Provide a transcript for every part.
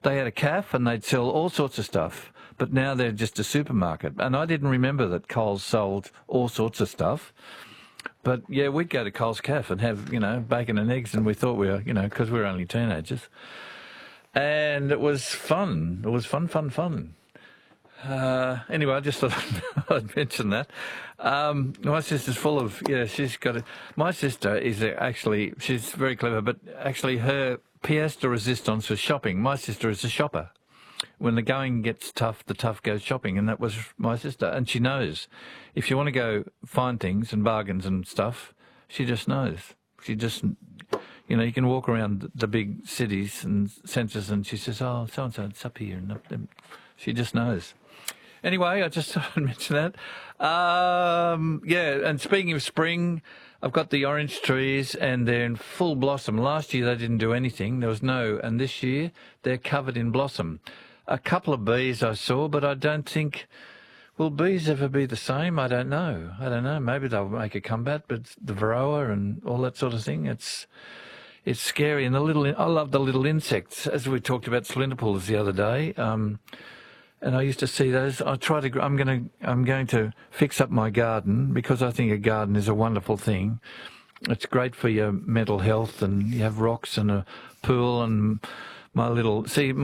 they had a cafe and they'd sell all sorts of stuff, but now they're just a supermarket. And I didn't remember that Coles sold all sorts of stuff. But, yeah, we'd go to Coles Cafe and have, bacon and eggs, and we thought we were, because we were only teenagers. And it was fun. It was fun. Anyway, I just thought I'd mention that. My sister's full of, my sister is actually, she's very clever, but actually her pièce de résistance was shopping. My sister is a shopper. When the going gets tough, the tough goes shopping, and that was my sister. And she knows. If you want to go find things and bargains and stuff, she just knows. She just, you can walk around the big cities and centres and she says, oh, so-and-so, it's up here. And she just knows. Anyway, I just thought I'd mention that. And speaking of spring, I've got the orange trees and they're in full blossom. Last year they didn't do anything. There was and this year they're covered in blossom. A couple of bees I saw, but I don't think, will bees ever be the same? I don't know. Maybe they'll make a comeback, but the varroa and all that sort of thing, it's scary. And I love the little insects, as we talked about splinterpools the other day. And I used to see those. I'm going to fix up my garden because I think a garden is a wonderful thing. It's great for your mental health, and you have rocks and a pool and my little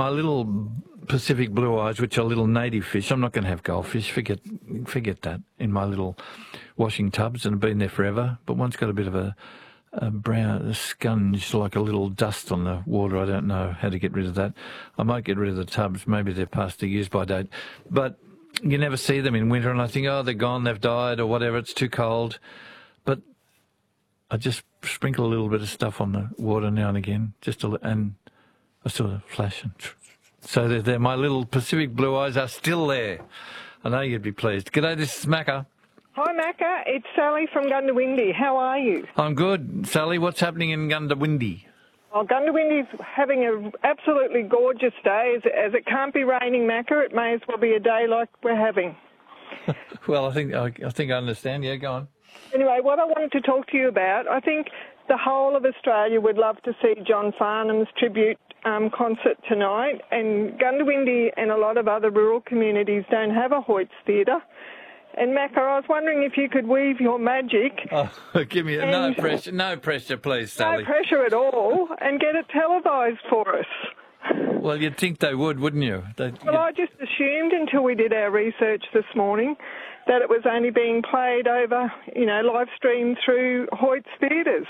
Pacific blue eyes, which are little native fish. I'm not going to have goldfish. Forget that in my little washing tubs, and have been there forever. But one's got a bit of a brown scunge, like a little dust on the water. I don't know how to get rid of that. I might get rid of the tubs. Maybe they're past the use-by date. But you never see them in winter, and I think, oh, they're gone, they've died, or whatever. It's too cold. But I just sprinkle a little bit of stuff on the water now and again, and I sort of flash. So they're my little Pacific blue eyes are still there. I know you'd be pleased. G'day, this is Macca. Hi, Macca. It's Sally from Goondiwindi. How are you? I'm good. Sally, what's happening in Goondiwindi? Well, Goondiwindi's having an absolutely gorgeous day. As it can't be raining, Macca, it may as well be a day like we're having. Well, I think I understand. Yeah, go on. Anyway, what I wanted to talk to you about, I think the whole of Australia would love to see John Farnham's tribute concert tonight, and Goondiwindi and a lot of other rural communities don't have a Hoyts theatre. And Macca, I was wondering if you could weave your magic. Oh, give me no pressure, please, Sally. No pressure at all, and get it televised for us. Well, you'd think they would, wouldn't you? I just assumed until we did our research this morning that it was only being played over, live streamed through Hoyts theatres.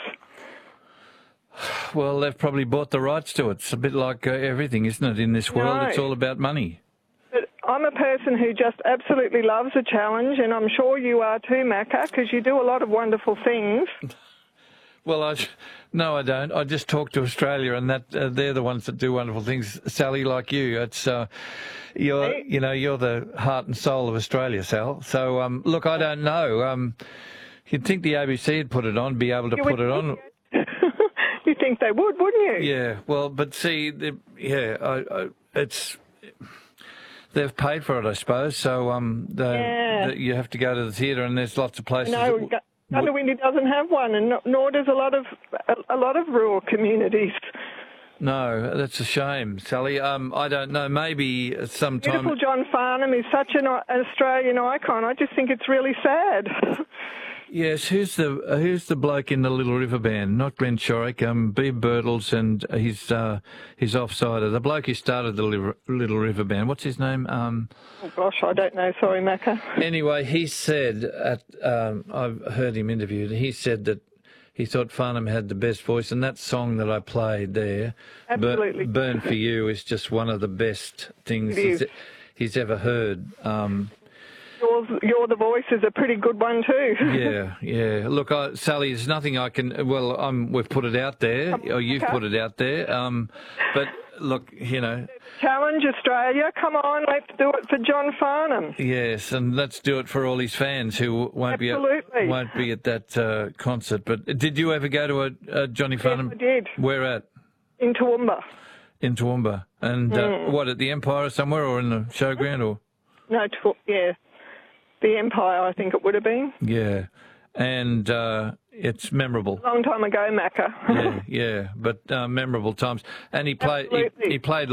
Well, they've probably bought the rights to it. It's a bit like everything, isn't it, in this world? No. It's all about money. But I'm a person who just absolutely loves a challenge, and I'm sure you are too, Macca, because you do a lot of wonderful things. Well, no, I don't. I just talk to Australia, and that they're the ones that do wonderful things. Sally, like you, it's you're the heart and soul of Australia, Sal. So look, I don't know. You'd think the ABC would put it on, be able to put it on. You think they would, wouldn't you? Yeah. Well, but see, it's. They've paid for it, I suppose. So you have to go to the theatre, and there's lots of places. No, Goondiwindi doesn't have one, and nor does a lot of rural communities. No, that's a shame, Sally. I don't know. Maybe sometime. Beautiful John Farnham is such an Australian icon. I just think it's really sad. Yes, who's the bloke in the Little River Band? Not Glenn Shorrock, Beeb Birtles and his offsider. The bloke who started the Little River Band. What's his name? Oh gosh, I don't know. Sorry, Macca. Anyway, he said I've heard him interviewed. He said that he thought Farnham had the best voice, and that song that I played there, absolutely, "Burn for You," is just one of the best things he's ever heard. You're the Voice is a pretty good one too. Yeah. Look, Sally, there's nothing I can. Well, we've put it out there, or you've put it out there. But look, Challenge Australia. Come on, let's do it for John Farnham. Yes, and let's do it for all his fans who won't be at that concert. But did you ever go to a Johnny Farnham? Yes, I did. Where at? In Toowoomba. In Toowoomba, and what, at the Empire somewhere, or in the showground, or? No, the Empire, I think it would have been. Yeah, and it's memorable. A long time ago, Macca. Yeah, but memorable times. And he played